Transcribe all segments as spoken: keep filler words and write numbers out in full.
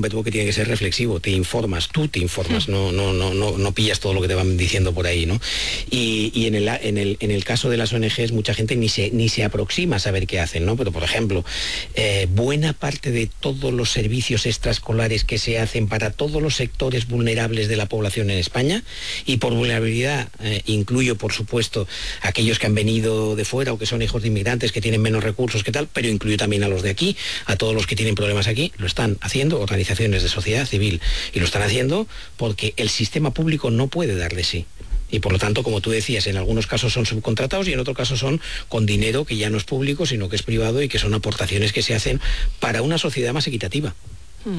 verbo que tiene que ser reflexivo, te informas, tú te informas, no, no, no, no, no pillas todo lo que te van diciendo por ahí, ¿no? Y, y en, el, en, el, en el caso de las O N Ges, mucha gente ni se, ni se aproxima a saber qué hacen, ¿no? Pero, por ejemplo, eh, buena parte de todos los servicios extraescolares que se hacen para todos los sectores vulnerables de la población en España, y por vulnerabilidad eh, incluyo, por supuesto, aquellos que han venido de fuera o que son hijos de inmigrantes que tienen menos recursos que tal, pero incluyo también a los de aquí, a todos los que tienen problemas aquí, lo están haciendo organizaciones de sociedad civil, y lo están haciendo porque el sistema público no puede dar de sí. Y por lo tanto, como tú decías, en algunos casos son subcontratados y en otros casos son con dinero que ya no es público, sino que es privado, y que son aportaciones que se hacen para una sociedad más equitativa. Hmm.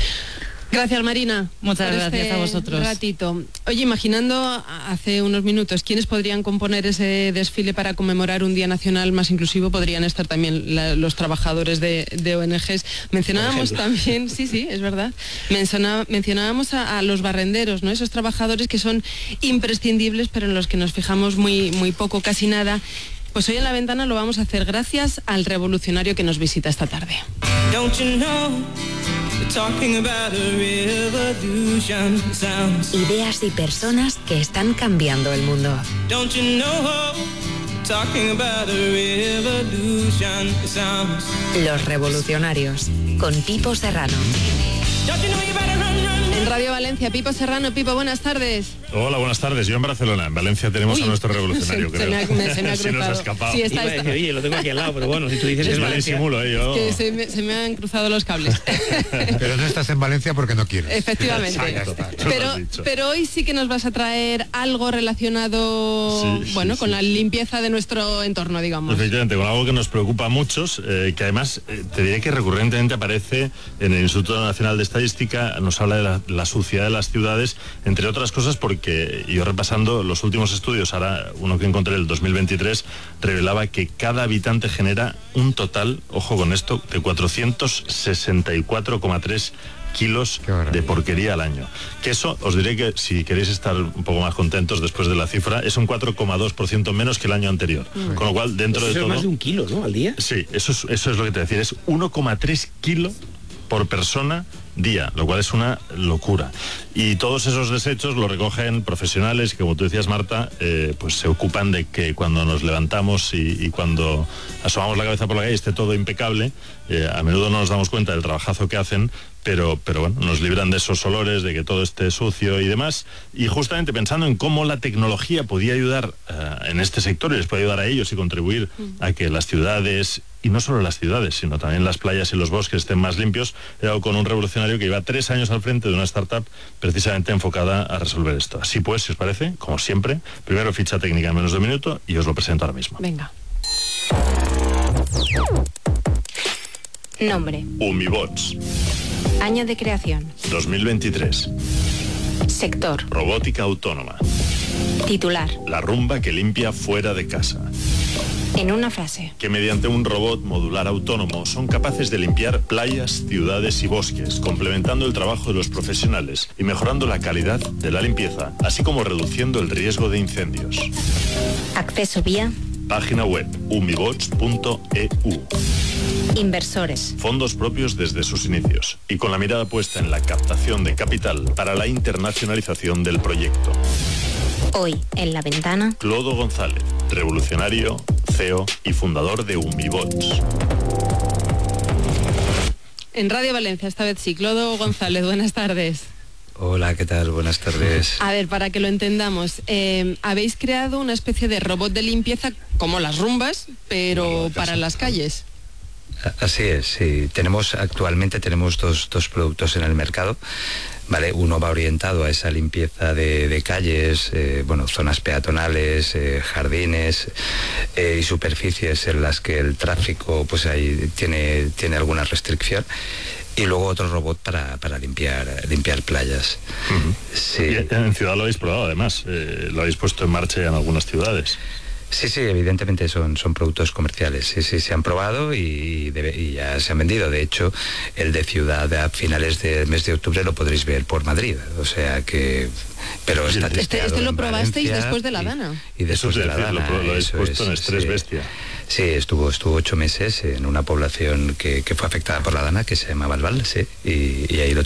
Gracias, Marina. Muchas por gracias este a vosotros. Ratito. Oye, imaginando hace unos minutos quiénes podrían componer ese desfile para conmemorar un Día Nacional más inclusivo, podrían estar también la, los trabajadores de, de O N Ges. Mencionábamos también, sí, sí, es verdad, Menciona, mencionábamos a, a los barrenderos, ¿no? Esos trabajadores que son imprescindibles, pero en los que nos fijamos muy, muy poco, casi nada. Pues hoy en La Ventana lo vamos a hacer gracias al revolucionario que nos visita esta tarde. Don't you know? Talking about a revolution sounds. Ideas y personas que están cambiando el mundo. Don't you know? Talking about a revolution sounds. Los revolucionarios, con Pipo Serrano. Don't you know you better run, run, run. En Radio Valencia, Pipo Serrano. Pipo, buenas tardes. Hola, buenas tardes. Yo en Barcelona. En Valencia tenemos Uy, a nuestro revolucionario, se, creo. Se me ha, se me ha cruzado. Sí, nos ha escapado. Sí, está, decir, oye, lo tengo aquí al lado, pero bueno, si tú dices es que Valencia. Simulo, ¿eh? Yo... Es que se me, se me han cruzado los cables. Pero no estás en Valencia porque no quieres. Efectivamente. pero, pero hoy sí que nos vas a traer algo relacionado, sí, bueno, sí, con sí. la limpieza de nuestro entorno, digamos. Efectivamente, con algo que nos preocupa a muchos, eh, que además eh, te diré que recurrentemente aparece en el Instituto Nacional de Estadística, nos habla de la, la suciedad de las ciudades, entre otras cosas porque yo pasando los últimos estudios, ahora uno que encontré el dos mil veintitrés, revelaba que cada habitante genera un total, ojo con esto, de cuatrocientos sesenta y cuatro coma tres kilos de porquería al año. Que eso, os diré que si queréis estar un poco más contentos después de la cifra, es un cuatro coma dos por ciento menos que el año anterior. Mm. Con lo cual, dentro pues de eso todo... es más de un kilo, ¿no? Al día. Sí, eso es, eso es lo que te decía, es uno coma tres kilos por persona día, lo cual es una locura. Y todos esos desechos los recogen profesionales que, como tú decías, Marta, eh, pues se ocupan de que cuando nos levantamos y, y cuando asomamos la cabeza por la calle esté todo impecable. Eh, a menudo no nos damos cuenta del trabajazo que hacen, pero, pero bueno, nos libran de esos olores, de que todo esté sucio y demás. Y justamente pensando en cómo la tecnología podía ayudar uh, en este sector y les puede ayudar a ellos y contribuir mm. a que las ciudades, y no solo las ciudades, sino también las playas y los bosques estén más limpios, he dado con un revolucionario que lleva tres años al frente de una startup precisamente enfocada a resolver esto. Así pues, si os parece, como siempre, primero ficha técnica en menos de un minuto y os lo presento ahora mismo. Venga. Nombre. Umibots. Año de creación. dos mil veintitrés. Sector. Robótica autónoma. Titular. La rumba que limpia fuera de casa. En una frase. Que mediante un robot modular autónomo son capaces de limpiar playas, ciudades y bosques, complementando el trabajo de los profesionales y mejorando la calidad de la limpieza, así como reduciendo el riesgo de incendios. Acceso vía. Página web umibots punto e u. Inversores. Fondos propios desde sus inicios y con la mirada puesta en la captación de capital para la internacionalización del proyecto. Hoy, en La Ventana, Clodo González, revolucionario, C E O y fundador de Umibots. En Radio Valencia, esta vez sí, Clodo González, buenas tardes. Hola, ¿qué tal? Buenas tardes. A ver, para que lo entendamos, eh, habéis creado una especie de robot de limpieza como las rumbas, pero para las calles. Así es, sí. Tenemos, actualmente tenemos dos, dos productos en el mercado. Vale, uno va orientado a esa limpieza de, de calles, eh, bueno, zonas peatonales, eh, jardines eh, y superficies en las que el tráfico pues ahí tiene, tiene alguna restricción. Y luego otro robot para, para limpiar limpiar playas. Uh-huh. Sí. Y en ciudad lo habéis probado, además. Eh, lo habéis puesto en marcha en algunas ciudades. Sí, sí, evidentemente son, son productos comerciales. Sí, sí, se han probado y, debe, y ya se han vendido. De hecho, el de ciudad a finales del mes de octubre lo podréis ver por Madrid. O sea que... Pero está este, este lo probasteis después de la Dana. Y, y después eso de la decir, Dana. Lo, lo habéis puesto es, en estrés sí. bestia. Sí, estuvo estuvo ocho meses en una población que, que fue afectada por la Dana, que se llamaba Albal, sí, y, y ahí lo